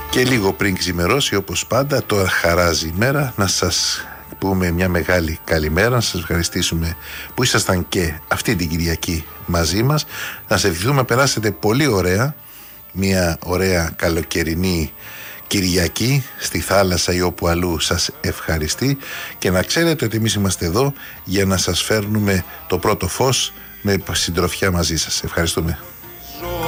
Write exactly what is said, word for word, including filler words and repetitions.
Και λίγο πριν ξημερώσει, όπως πάντα, τώρα χαράζει η μέρα, να σας πούμε μια μεγάλη καλημέρα, να σας ευχαριστήσουμε που ήσασταν και αυτή την Κυριακή μαζί μας, να σας ευχηθούμε να περάσετε πολύ ωραία, μια ωραία καλοκαιρινή Κυριακή στη θάλασσα ή όπου αλλού σας ευχαριστεί, και να ξέρετε ότι εμείς είμαστε εδώ για να σας φέρνουμε το πρώτο φως με συντροφιά μαζί σας. Ευχαριστούμε.